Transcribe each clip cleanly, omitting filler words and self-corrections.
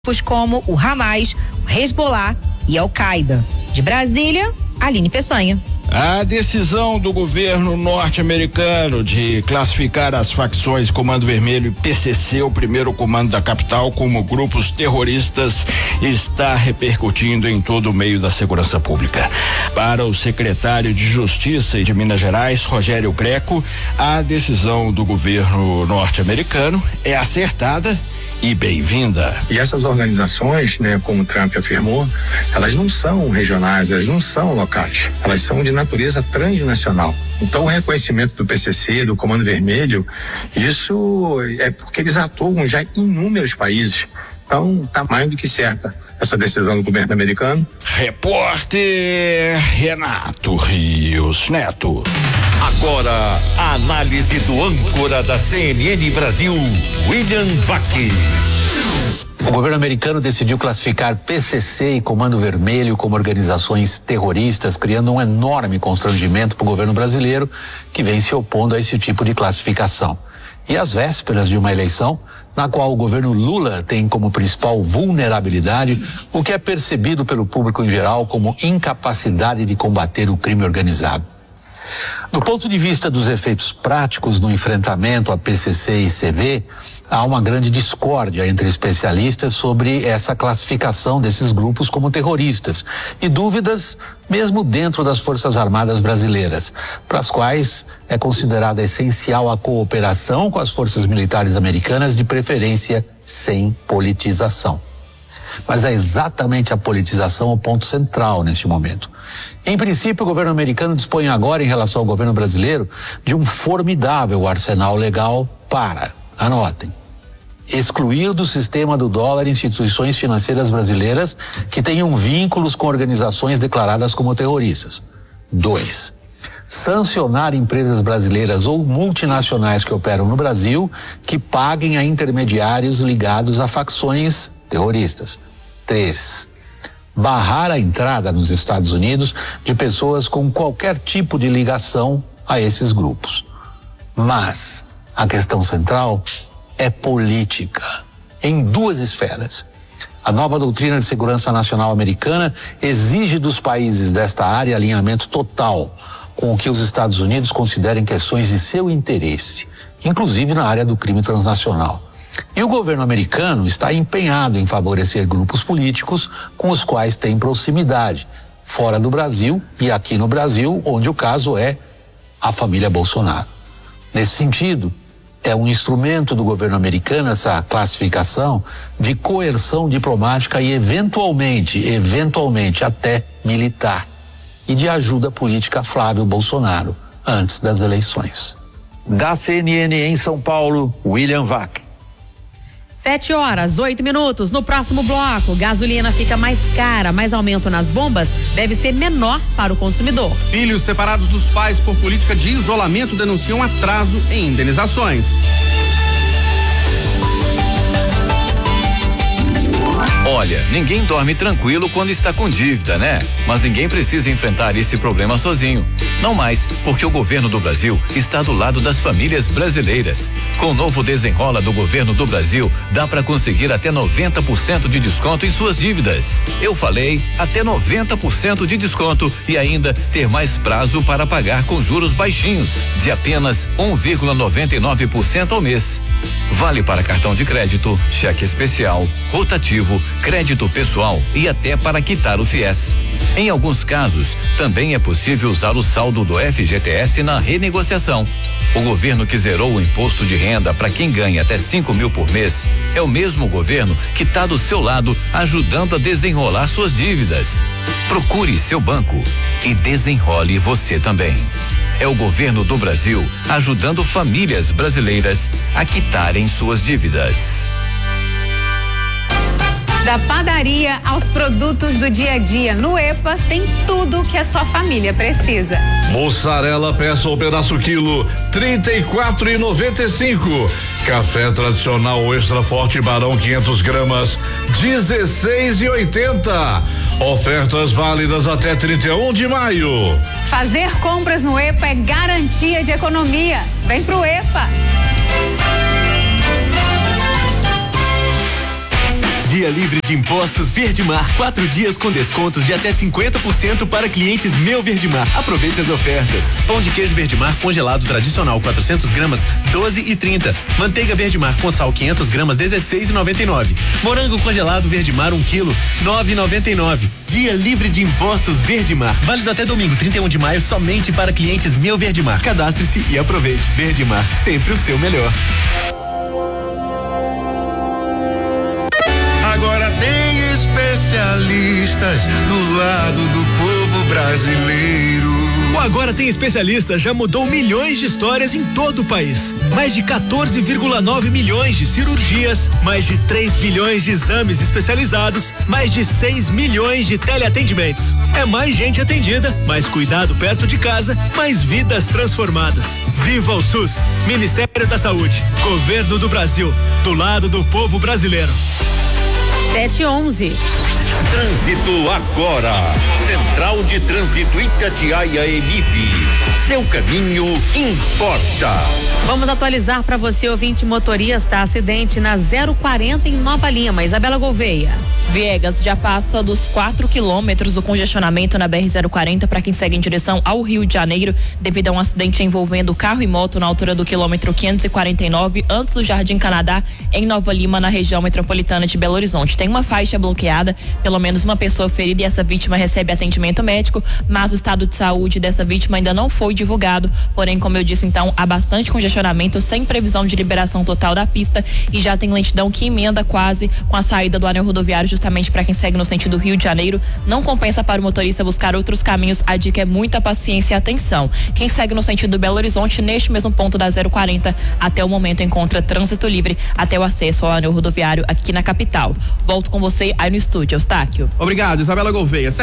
como o Hamas, o Hezbollah e Al-Qaeda. De Brasília, Aline Peçanha. A decisão do governo norte-americano de classificar as facções Comando Vermelho e PCC, o primeiro comando da capital, como grupos terroristas, está repercutindo em todo o meio da segurança pública. Para o secretário de Justiça de Minas Gerais, Rogério Greco, a decisão do governo norte-americano é acertada e bem-vinda. E essas organizações, como o Trump afirmou, elas não são regionais, elas não são locais, elas são de natureza transnacional. Então o reconhecimento do PCC, do Comando Vermelho, isso é porque eles atuam já em inúmeros países. Então tá mais do que certa essa decisão do governo americano. Repórter Renato Rios Neto. Agora, a análise do âncora da CNN Brasil, William Vac. O governo americano decidiu classificar PCC e Comando Vermelho como organizações terroristas, criando um enorme constrangimento para o governo brasileiro, que vem se opondo a esse tipo de classificação. E às vésperas de uma eleição, na qual o governo Lula tem como principal vulnerabilidade o que é percebido pelo público em geral como incapacidade de combater o crime organizado. Do ponto de vista dos efeitos práticos no enfrentamento a PCC e CV, há uma grande discórdia entre especialistas sobre essa classificação desses grupos como terroristas e dúvidas mesmo dentro das Forças Armadas brasileiras, para as quais é considerada essencial a cooperação com as forças militares americanas, de preferência sem politização. Mas é exatamente a politização o ponto central neste momento. Em princípio, o governo americano dispõe agora, em relação ao governo brasileiro, de um formidável arsenal legal para, anotem, excluir do sistema do dólar instituições financeiras brasileiras que tenham vínculos com organizações declaradas como terroristas. 2. Sancionar empresas brasileiras ou multinacionais que operam no Brasil que paguem a intermediários ligados a facções terroristas. 3. Barrar a entrada nos Estados Unidos de pessoas com qualquer tipo de ligação a esses grupos. Mas a questão central é política, em duas esferas. A nova doutrina de segurança nacional americana exige dos países desta área alinhamento total com o que os Estados Unidos considerem questões de seu interesse, inclusive na área do crime transnacional. E o governo americano está empenhado em favorecer grupos políticos com os quais tem proximidade, fora do Brasil e aqui no Brasil, onde o caso é a família Bolsonaro. Nesse sentido, é um instrumento do governo americano essa classificação de coerção diplomática e eventualmente até militar, e de ajuda política a Flávio Bolsonaro antes das eleições. Da CNN em São Paulo, William Vac. 7h08. No próximo bloco, gasolina fica mais cara, mas aumento nas bombas deve ser menor para o consumidor. Filhos separados dos pais por política de isolamento denunciam atraso em indenizações. Olha, ninguém dorme tranquilo quando está com dívida, né? Mas ninguém precisa enfrentar esse problema sozinho. Não mais, porque o governo do Brasil está do lado das famílias brasileiras. Com o novo Desenrola do governo do Brasil, dá para conseguir até 90% de desconto em suas dívidas. Eu falei, até 90% de desconto e ainda ter mais prazo para pagar com juros baixinhos, de apenas 1,99% ao mês. Vale para cartão de crédito, cheque especial, rotativo, crédito pessoal e até para quitar o FIES. Em alguns casos, também é possível usar o saldo do FGTS na renegociação. O governo que zerou o imposto de renda para quem ganha até 5 mil por mês é o mesmo governo que está do seu lado ajudando a desenrolar suas dívidas. Procure seu banco e desenrole você também. É o governo do Brasil ajudando famílias brasileiras a quitarem suas dívidas. Da padaria aos produtos do dia a dia, no EPA tem tudo que a sua família precisa. Mussarela peça ou pedaço quilo, 34,95. Café tradicional extra forte Barão 500 gramas, 16,80. Ofertas válidas até 31 de maio. Fazer compras no EPA é garantia de economia. Vem pro EPA. Dia livre de impostos Verdemar. 4 dias com descontos de até 50% para clientes Meu Verdemar. Aproveite as ofertas. Pão de queijo Verdemar congelado tradicional 400 gramas 12,30. Manteiga Verdemar com sal 500 gramas 16,99. Morango congelado Verdemar 1 quilo 9,99. Dia livre de impostos Verdemar. Válido até domingo 31 de maio somente para clientes Meu Verdemar. Cadastre-se e aproveite. Verdemar, sempre o seu melhor. Agora tem especialistas do lado do povo brasileiro. O Agora Tem Especialistas já mudou milhões de histórias em todo o país. Mais de 14,9 milhões de cirurgias, mais de 3 bilhões de exames especializados, mais de 6 milhões de teleatendimentos. É mais gente atendida, mais cuidado perto de casa, mais vidas transformadas. Viva o SUS! Ministério da Saúde, Governo do Brasil, do lado do povo brasileiro. 7:11. Trânsito agora. Central de Trânsito Itatiaia Emip. Seu caminho importa. Vamos atualizar para você, ouvinte motorista, acidente na 040 em Nova Lima. Isabela Gouveia. Viegas já passa dos 4 quilômetros do congestionamento na BR-040 para quem segue em direção ao Rio de Janeiro, devido a um acidente envolvendo carro e moto na altura do quilômetro 549, antes do Jardim Canadá, em Nova Lima, na região metropolitana de Belo Horizonte. Tem uma faixa bloqueada, pelo menos uma pessoa ferida, e essa vítima recebe atendimento médico, mas o estado de saúde dessa vítima ainda não foi divulgado. Porém, como eu disse, então, há bastante congestionamento, sem previsão de liberação total da pista, e já tem lentidão que emenda quase com a saída do anel rodoviário, justamente para quem segue no sentido Rio de Janeiro. Não compensa para o motorista buscar outros caminhos. A dica é muita paciência e atenção. Quem segue no sentido Belo Horizonte, neste mesmo ponto da 040, até o momento encontra trânsito livre até o acesso ao anel rodoviário aqui na capital. Volto com você aí no estúdio, Eustáquio. Obrigado, Isabela Gouveia.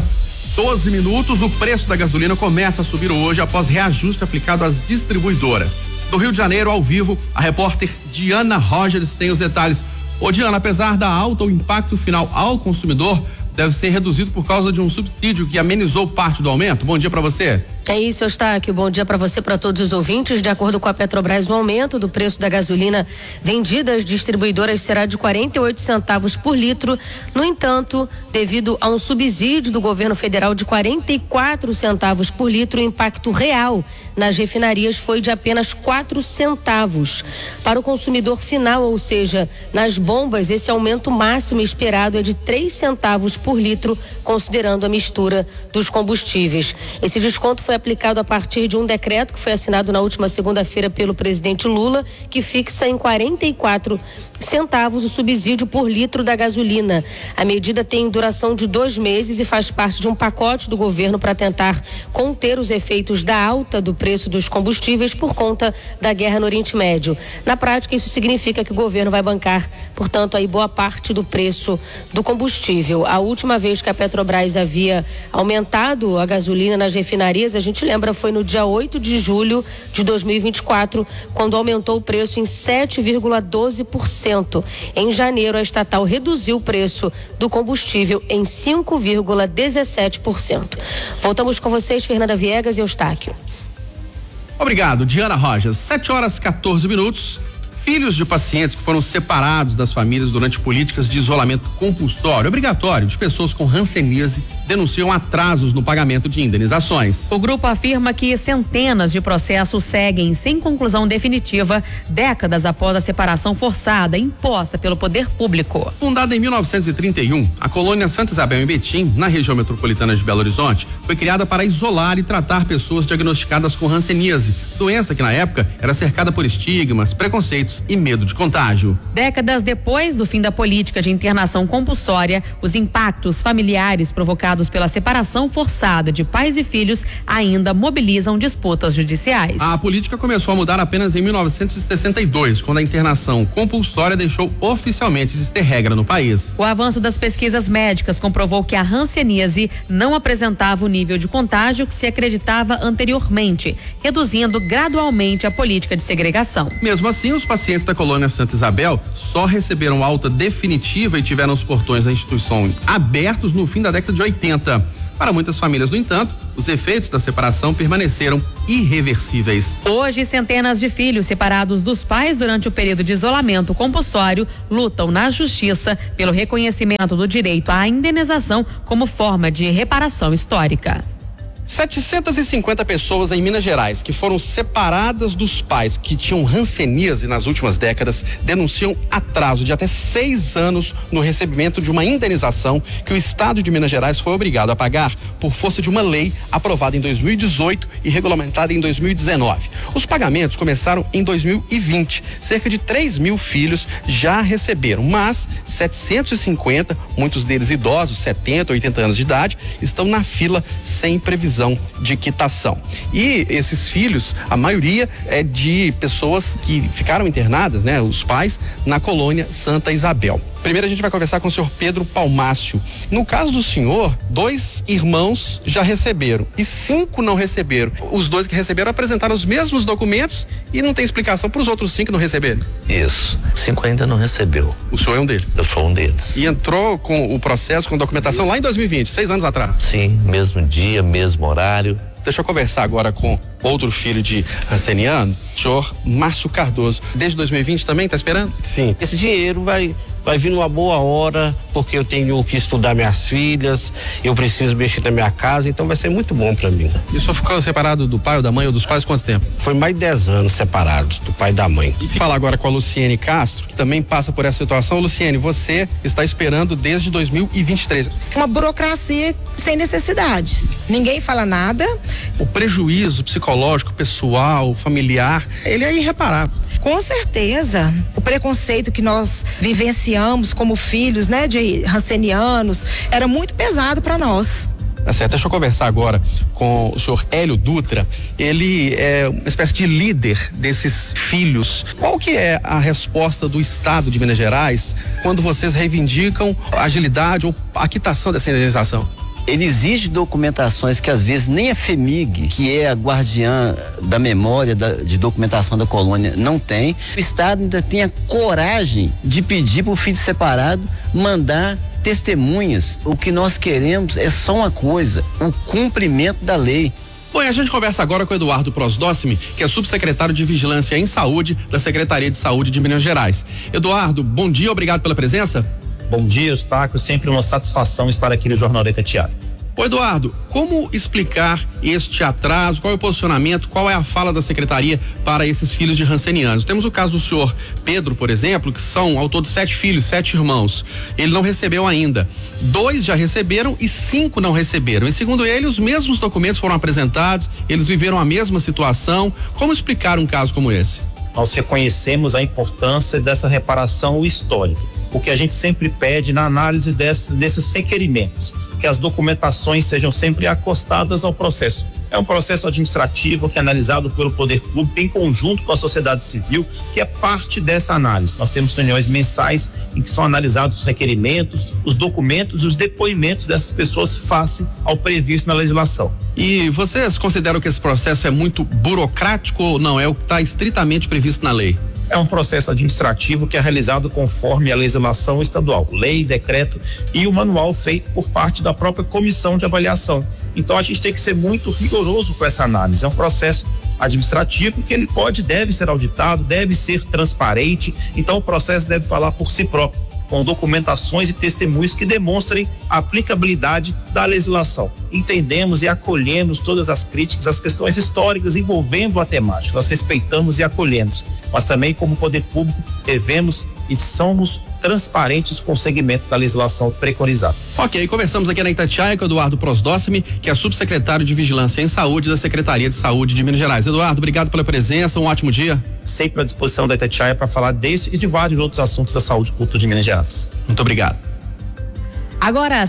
7:12. O preço da gasolina começa a subir hoje após reajuste aplicado às distribuidoras. Do Rio de Janeiro, ao vivo, a repórter Diana Rogers tem os detalhes. Ô Diana, apesar da alta, o impacto final ao consumidor deve ser reduzido por causa de um subsídio que amenizou parte do aumento. Bom dia para você. É isso, Eustáquio. Bom dia para você, para todos os ouvintes. De acordo com a Petrobras, o aumento do preço da gasolina vendida às distribuidoras será de 48 centavos por litro. No entanto, devido a um subsídio do governo federal de 44 centavos por litro, o impacto real nas refinarias foi de apenas 4 centavos. Para o consumidor final, ou seja, nas bombas, esse aumento máximo esperado é de 3 centavos por litro, considerando a mistura dos combustíveis. Esse desconto foi aplicado a partir de um decreto que foi assinado na última segunda-feira pelo presidente Lula, que fixa em 44 centavos o subsídio por litro da gasolina. A medida tem duração de 2 meses e faz parte de um pacote do governo para tentar conter os efeitos da alta do preço dos combustíveis por conta da guerra no Oriente Médio. Na prática, isso significa que o governo vai bancar, portanto, aí boa parte do preço do combustível. A última vez que a Petrobras havia aumentado a gasolina nas refinarias, a gente lembra, foi no dia 8 de julho de 2024, quando aumentou o preço em 7,12%. Em janeiro, a estatal reduziu o preço do combustível em 5,17%. Voltamos com vocês, Fernanda Viegas e Eustáquio. Obrigado, Diana Rogers. 7:14. Filhos de pacientes que foram separados das famílias durante políticas de isolamento compulsório, obrigatório, de pessoas com hanseníase, denunciam atrasos no pagamento de indenizações. O grupo afirma que centenas de processos seguem sem conclusão definitiva, décadas após a separação forçada imposta pelo poder público. Fundada em 1931, a colônia Santa Isabel em Betim, na região metropolitana de Belo Horizonte, foi criada para isolar e tratar pessoas diagnosticadas com hanseníase, doença que na época era cercada por estigmas, preconceitos e medo de contágio. Décadas depois do fim da política de internação compulsória, os impactos familiares provocados pela separação forçada de pais e filhos ainda mobilizam disputas judiciais. A política começou a mudar apenas em 1962, quando a internação compulsória deixou oficialmente de ser regra no país. O avanço das pesquisas médicas comprovou que a hanseníase não apresentava o nível de contágio que se acreditava anteriormente, reduzindo gradualmente a política de segregação. Mesmo assim, os pacientes da colônia Santa Isabel só receberam alta definitiva e tiveram os portões da instituição abertos no fim da década de 80. Para muitas famílias, no entanto, os efeitos da separação permaneceram irreversíveis. Hoje, centenas de filhos separados dos pais durante o período de isolamento compulsório lutam na justiça pelo reconhecimento do direito à indenização como forma de reparação histórica. 750 pessoas em Minas Gerais que foram separadas dos pais que tinham hanseníase nas últimas décadas denunciam atraso de até 6 anos no recebimento de uma indenização que o Estado de Minas Gerais foi obrigado a pagar por força de uma lei aprovada em 2018 e regulamentada em 2019. Os pagamentos começaram em 2020. Cerca de 3 mil filhos já receberam, mas 750, muitos deles idosos, 70, 80 anos de idade, estão na fila sem previsão de quitação. E esses filhos, a maioria é de pessoas que ficaram internadas, né, os pais, na colônia Santa Isabel. Primeiro a gente vai conversar com o senhor Pedro Palmácio. No caso do senhor, 2 irmãos já receberam e 5 não receberam. Os 2 que receberam apresentaram os mesmos documentos e não tem explicação para os outros 5 que não receberam. Isso. 5 ainda não recebeu. O senhor é um deles? Eu sou um deles. E entrou com o processo, com documentação lá em 2020, 6 anos atrás? Sim, mesmo dia, mesmo horário. Deixa eu conversar agora com outro filho de hanseniano, o senhor Márcio Cardoso. Desde 2020 também está esperando? Sim. Esse dinheiro vai vir numa boa hora, porque eu tenho que estudar minhas filhas, eu preciso mexer na minha casa, então vai ser muito bom para mim. E o senhor ficou separado do pai ou da mãe ou dos pais quanto tempo? Foi mais de 10 anos separados do pai e da mãe. E falar agora com a Luciene Castro, que também passa por essa situação. Luciene, você está esperando desde 2023. Uma burocracia sem necessidades. Ninguém fala nada. O prejuízo psicológico, pessoal, familiar, ele é irreparável. Com certeza. O preconceito que nós vivenciamos como filhos, né, de hansenianos, era muito pesado para nós. Tá certo, deixa eu conversar agora com o senhor Hélio Dutra. Ele é uma espécie de líder desses filhos. Qual que é a resposta do Estado de Minas Gerais quando vocês reivindicam a agilidade ou a quitação dessa indenização? Ele exige documentações que às vezes nem a FEMIG, que é a guardiã da memória de documentação da colônia, não tem. O Estado ainda tem a coragem de pedir para o filho separado mandar testemunhas. O que nós queremos é só uma coisa: o cumprimento da lei. Bom, e a gente conversa agora com o Eduardo Prosdócimi, que é subsecretário de Vigilância em Saúde da Secretaria de Saúde de Minas Gerais. Eduardo, bom dia, obrigado pela presença. Bom dia, Eustáquio, sempre uma satisfação estar aqui no Jornal da Itatiaia. Ô Eduardo, como explicar este atraso? Qual é o posicionamento? Qual é a fala da secretaria para esses filhos de hansenianos? Temos o caso do senhor Pedro, por exemplo, que são ao todo 7 filhos, 7 irmãos. Ele não recebeu ainda. 2 já receberam e 5 não receberam. E segundo ele, os mesmos documentos foram apresentados, eles viveram a mesma situação. Como explicar um caso como esse? Nós reconhecemos a importância dessa reparação histórica. O que a gente sempre pede na análise desses requerimentos, que as documentações sejam sempre acostadas ao processo. É um processo administrativo que é analisado pelo poder público em conjunto com a sociedade civil, que é parte dessa análise. Nós temos reuniões mensais em que são analisados os requerimentos, os documentos e os depoimentos dessas pessoas face ao previsto na legislação. E vocês consideram que esse processo é muito burocrático ou não? É o que está estritamente previsto na lei? É um processo administrativo que é realizado conforme a legislação estadual, lei, decreto e o manual feito por parte da própria comissão de avaliação. Então a gente tem que ser muito rigoroso com essa análise. É um processo administrativo que ele deve ser auditado, deve ser transparente. Então o processo deve falar por si próprio, com documentações e testemunhos que demonstrem a aplicabilidade da legislação. Entendemos e acolhemos todas as críticas, as questões históricas envolvendo a temática. Nós respeitamos e acolhemos, mas também como poder público devemos e somos transparentes com o segmento da legislação preconizada. Ok, conversamos aqui na Itatiaia com o Eduardo Prosdócimi, que é subsecretário de Vigilância em Saúde da Secretaria de Saúde de Minas Gerais. Eduardo, obrigado pela presença, um ótimo dia. Sempre à disposição da Itatiaia para falar desse e de vários outros assuntos da saúde pública de Minas Gerais. Muito obrigado. Agora,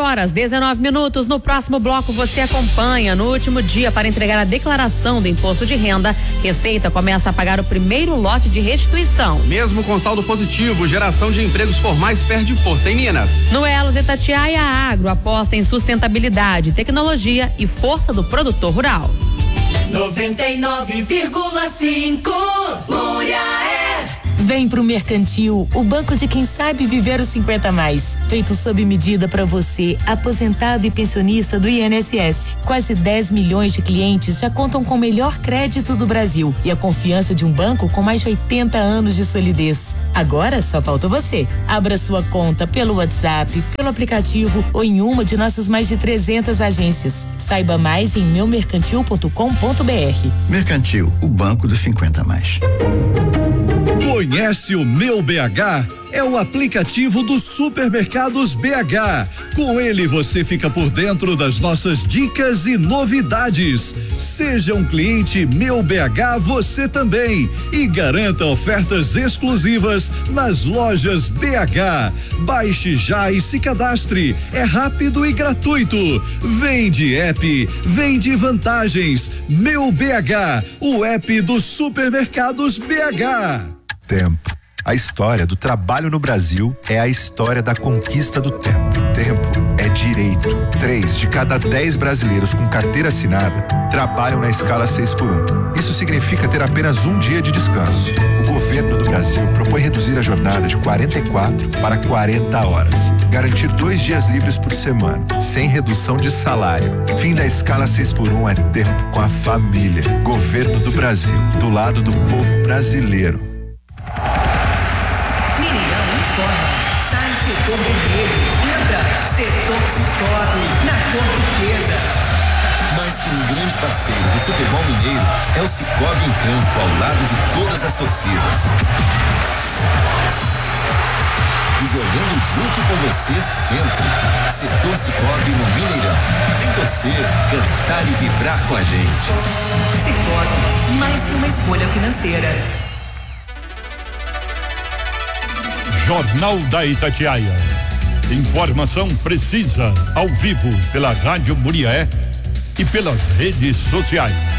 7h19. No próximo bloco, você acompanha. No último dia para entregar a declaração do imposto de renda, Receita começa a pagar o primeiro lote de restituição. Mesmo com saldo positivo, geração de empregos formais perde força em Minas. No Elos de Itatiaia, a Agro aposta em sustentabilidade, tecnologia e força do produtor rural. 99,5 Muriaé. Vem pro Mercantil, o banco de quem sabe viver os 50 mais. Feito sob medida para você, aposentado e pensionista do INSS. Quase 10 milhões de clientes já contam com o melhor crédito do Brasil e a confiança de um banco com mais de 80 anos de solidez. Agora só falta você. Abra sua conta pelo WhatsApp, pelo aplicativo ou em uma de nossas mais de 300 agências. Saiba mais em meumercantil.com.br. Mercantil, o banco dos 50 mais. Conhece o Meu BH? É o aplicativo dos supermercados BH. Com ele você fica por dentro das nossas dicas e novidades. Seja um cliente Meu BH você também e garanta ofertas exclusivas nas lojas BH. Baixe já e se cadastre. É rápido e gratuito. Vem de app, vem de vantagens. Meu BH, o app dos supermercados BH. Tempo. A história do trabalho no Brasil é a história da conquista do tempo. Tempo é direito. 3 de cada 10 brasileiros com carteira assinada trabalham na escala 6x1. Isso significa ter apenas um dia de descanso. O governo do Brasil propõe reduzir a jornada de 44 para 40 horas. Garantir 2 dias livres por semana, sem redução de salário. Fim da escala 6x1 é tempo com a família. Governo do Brasil, do lado do povo brasileiro. Sai setor vermelho, entra setor Cicobi, na cor turquesa. Mais que um grande parceiro do futebol mineiro, é o Cicobi em campo, ao lado de todas as torcidas. E jogando junto com você sempre. Setor Cicobi no Mineirão. Vem torcer, cantar e vibrar com a gente. Cicobi, mais que uma escolha financeira. Jornal da Itatiaia. Informação precisa, ao vivo, pela Rádio Muriaé e pelas redes sociais.